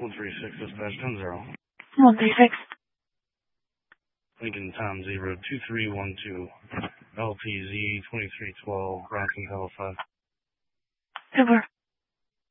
136 dispatch 10-0. 136. Lincoln Tom 02312. LTZ 2312 Bronson Halifax. Over.